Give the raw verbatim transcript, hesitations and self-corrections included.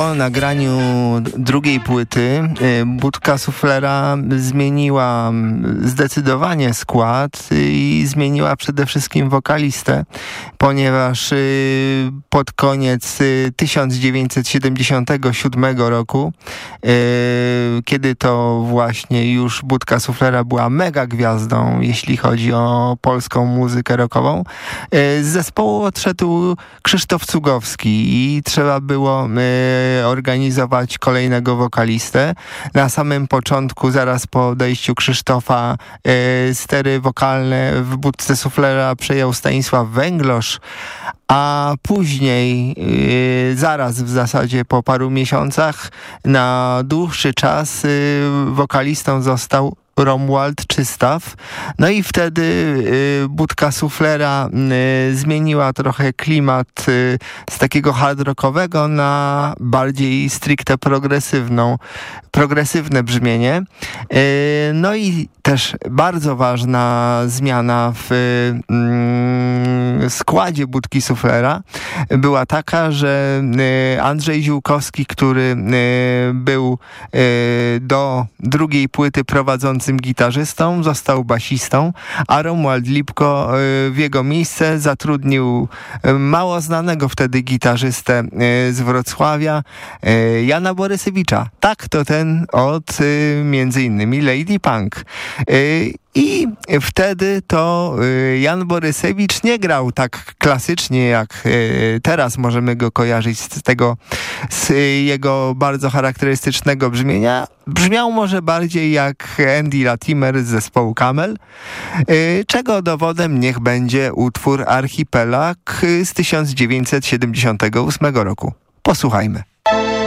Po nagraniu drugiej płyty Budka Suflera zmieniła zdecydowanie skład i zmieniła przede wszystkim wokalistę, ponieważ pod koniec tysiąc dziewięćset siedemdziesiątego siódmego roku, kiedy to właśnie już Budka Suflera była mega gwiazdą, jeśli chodzi o polską muzykę rockową, z zespołu odszedł Krzysztof Cugowski i trzeba było organizować kolejnego wokalistę. Na samym początku, zaraz po odejściu Krzysztofa, stery wokalne w Budce Suflera przejął Stanisław Węglosz, a później, zaraz w zasadzie po paru miesiącach, na dłuższy czas wokalistą został Romuald Czystaw. No i wtedy y, Budka Suflera y, zmieniła trochę klimat y, z takiego hard rockowego na bardziej stricte progresywną, progresywne brzmienie. Y, no i też bardzo ważna zmiana w y, składzie Budki Suflera była taka, że y, Andrzej Ziółkowski, który y, był y, do drugiej płyty prowadzącym gitarzystą, został basistą, a Romuald Lipko w jego miejsce zatrudnił mało znanego wtedy gitarzystę z Wrocławia, Jana Borysewicza. Tak, to ten od między innymi Lady Punk. I wtedy to Jan Borysewicz nie grał tak klasycznie, jak teraz możemy go kojarzyć z tego, z jego bardzo charakterystycznego brzmienia. Brzmiał może bardziej jak Andy Latimer z zespołu Camel, czego dowodem niech będzie utwór Archipelag z tysiąc dziewięćset siedemdziesiątego ósmego roku. Posłuchajmy.